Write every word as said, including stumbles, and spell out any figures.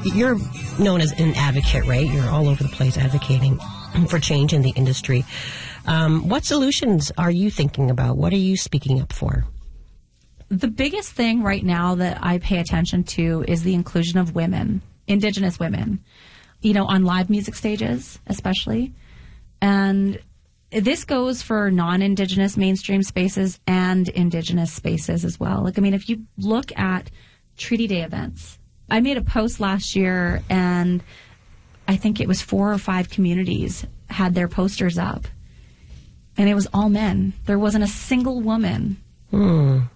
you're known as an advocate, right? You're all over the place advocating for change in the industry. Um, what solutions are you thinking about? What are you speaking up for? The biggest thing right now that I pay attention to is the inclusion of women, Indigenous women, you know, on live music stages especially. And this goes for non-Indigenous mainstream spaces and Indigenous spaces as well. Like, I mean, if you look at Treaty Day events, I made a post last year and I think it was four or five communities had their posters up. And it was all men. There wasn't a single woman. Hmm.